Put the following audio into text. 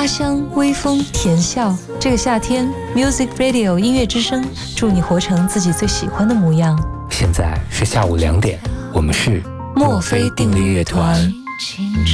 花香、微风、甜笑。这个夏天 Music Radio 音乐之声，祝你活成自己最喜欢的模样。 现在是下午2点，我们是墨菲定律乐团。